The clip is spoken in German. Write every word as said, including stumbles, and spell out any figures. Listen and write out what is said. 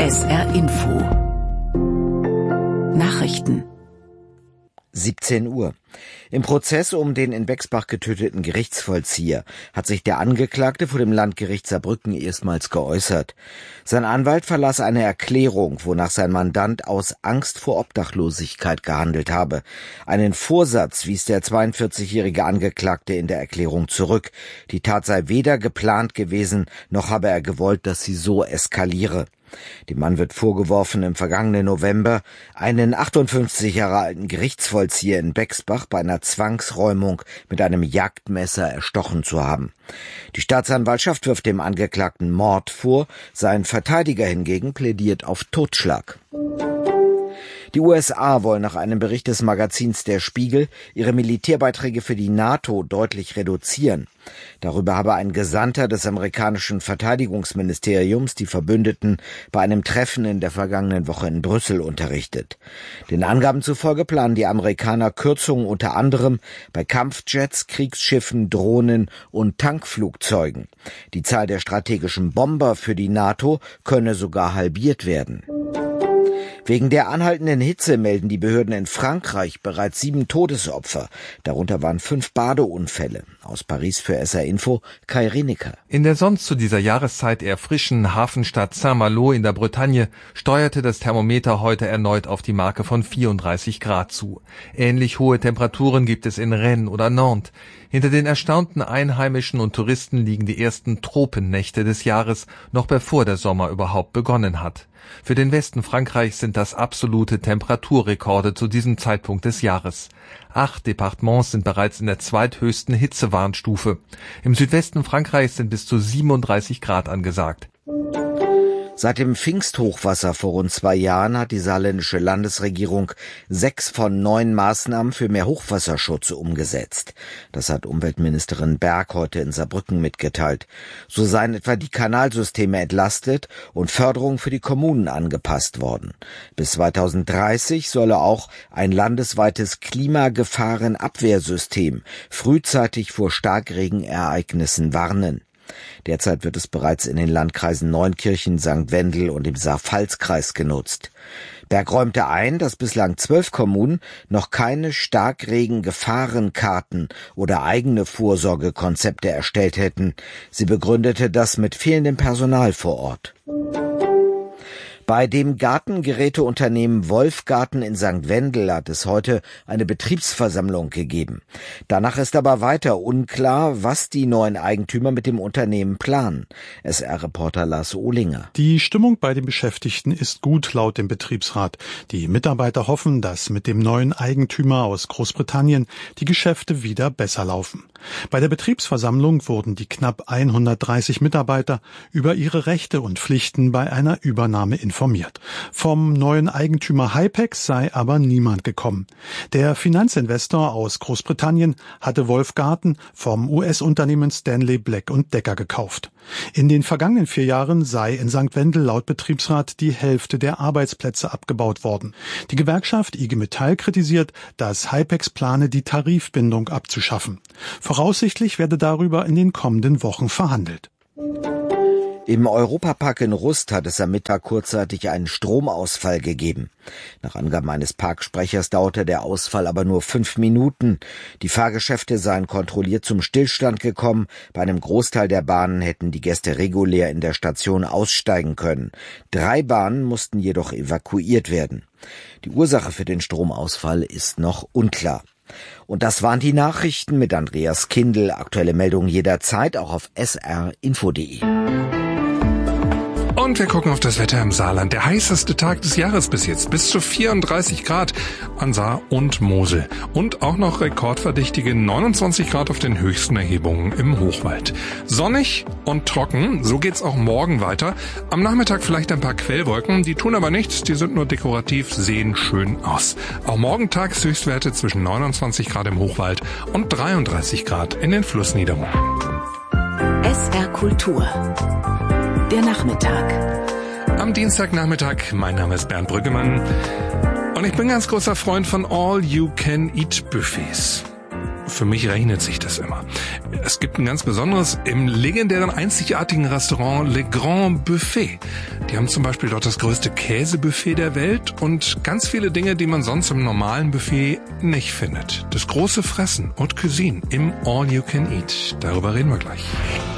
S R Info Nachrichten siebzehn Uhr. Im Prozess um den in Bexbach getöteten Gerichtsvollzieher hat sich der Angeklagte vor dem Landgericht Saarbrücken erstmals geäußert. Sein Anwalt verlas eine Erklärung, wonach sein Mandant aus Angst vor Obdachlosigkeit gehandelt habe. Einen Vorsatz wies der zweiundvierzigjährige Angeklagte in der Erklärung zurück. Die Tat sei weder geplant gewesen, noch habe er gewollt, dass sie so eskaliere. Dem Mann wird vorgeworfen, im vergangenen November einen achtundfünfzig Jahre alten Gerichtsvollzieher in Bexbach bei einer Zwangsräumung mit einem Jagdmesser erstochen zu haben. Die Staatsanwaltschaft wirft dem Angeklagten Mord vor, sein Verteidiger hingegen plädiert auf Totschlag. Die U S A wollen nach einem Bericht des Magazins Der Spiegel ihre Militärbeiträge für die NATO deutlich reduzieren. Darüber habe ein Gesandter des amerikanischen Verteidigungsministeriums die Verbündeten bei einem Treffen in der vergangenen Woche in Brüssel unterrichtet. Den Angaben zufolge planen die Amerikaner Kürzungen unter anderem bei Kampfjets, Kriegsschiffen, Drohnen und Tankflugzeugen. Die Zahl der strategischen Bomber für die NATO könne sogar halbiert werden. Wegen der anhaltenden Hitze melden die Behörden in Frankreich bereits sieben Todesopfer. Darunter waren fünf Badeunfälle. Aus Paris für S R Info, Kai Rineker. In der sonst zu dieser Jahreszeit eher frischen Hafenstadt Saint-Malo in der Bretagne steuerte das Thermometer heute erneut auf die Marke von vierunddreißig Grad zu. Ähnlich hohe Temperaturen gibt es in Rennes oder Nantes. Hinter den erstaunten Einheimischen und Touristen liegen die ersten Tropennächte des Jahres, noch bevor der Sommer überhaupt begonnen hat. Für den Westen Frankreichs sind das absolute Temperaturrekorde zu diesem Zeitpunkt des Jahres. Acht Departements sind bereits in der zweithöchsten Hitzewarnstufe. Im Südwesten Frankreichs sind bis zu siebenunddreißig Grad angesagt. Seit dem Pfingsthochwasser vor rund zwei Jahren hat die saarländische Landesregierung sechs von neun Maßnahmen für mehr Hochwasserschutz umgesetzt. Das hat Umweltministerin Berg heute in Saarbrücken mitgeteilt. So seien etwa die Kanalsysteme entlastet und Förderung für die Kommunen angepasst worden. Bis zweitausenddreißig solle auch ein landesweites Klimagefahrenabwehrsystem frühzeitig vor Starkregenereignissen warnen. Derzeit wird es bereits in den Landkreisen Neunkirchen, Sankt Wendel und im Saar-Pfalz-Kreis genutzt. Berg räumte ein, dass bislang zwölf Kommunen noch keine Starkregen-Gefahrenkarten oder eigene Vorsorgekonzepte erstellt hätten. Sie begründete das mit fehlendem Personal vor Ort. Bei dem Gartengeräteunternehmen Wolfgarten in Sankt Wendel hat es heute eine Betriebsversammlung gegeben. Danach ist aber weiter unklar, was die neuen Eigentümer mit dem Unternehmen planen. S R-Reporter Lars Ohlinger. Die Stimmung bei den Beschäftigten ist gut, laut dem Betriebsrat. Die Mitarbeiter hoffen, dass mit dem neuen Eigentümer aus Großbritannien die Geschäfte wieder besser laufen. Bei der Betriebsversammlung wurden die knapp hundertdreißig Mitarbeiter über ihre Rechte und Pflichten bei einer Übernahme informiert. informiert. Vom neuen Eigentümer Hypex sei aber niemand gekommen. Der Finanzinvestor aus Großbritannien hatte Wolfgarten vom U S-Unternehmen Stanley Black und Decker gekauft. In den vergangenen vier Jahren sei in Sankt Wendel laut Betriebsrat die Hälfte der Arbeitsplätze abgebaut worden. Die Gewerkschaft I G Metall kritisiert, dass Hypex plane, die Tarifbindung abzuschaffen. Voraussichtlich werde darüber in den kommenden Wochen verhandelt. Im Europapark in Rust hat es am Mittag kurzzeitig einen Stromausfall gegeben. Nach Angaben eines Parksprechers dauerte der Ausfall aber nur fünf Minuten. Die Fahrgeschäfte seien kontrolliert zum Stillstand gekommen. Bei einem Großteil der Bahnen hätten die Gäste regulär in der Station aussteigen können. Drei Bahnen mussten jedoch evakuiert werden. Die Ursache für den Stromausfall ist noch unklar. Und das waren die Nachrichten mit Andreas Kindl. Aktuelle Meldungen jederzeit auch auf s r info punkt d e. Und wir gucken auf das Wetter im Saarland. Der heißeste Tag des Jahres bis jetzt. Bis zu vierunddreißig Grad an Saar und Mosel. Und auch noch rekordverdächtige neunundzwanzig Grad auf den höchsten Erhebungen im Hochwald. Sonnig und trocken, so geht's auch morgen weiter. Am Nachmittag vielleicht ein paar Quellwolken, die tun aber nichts, die sind nur dekorativ, sehen schön aus. Auch morgen Tagshöchstwerte zwischen neunundzwanzig Grad im Hochwald und dreiunddreißig Grad in den Flussniederungen. S R Kultur. Der Nachmittag. Am Dienstagnachmittag, mein Name ist Bernd Brüggemann und ich bin ganz großer Freund von All-You-Can-Eat-Buffets. für mich rechnet sich das immer. Es gibt ein ganz besonderes im legendären einzigartigen Restaurant Le Grand Buffet. Die haben zum Beispiel dort das größte Käsebuffet der Welt und ganz viele Dinge, die man sonst im normalen Buffet nicht findet. Das große Fressen und Cuisine im All You Can Eat. Darüber reden wir gleich.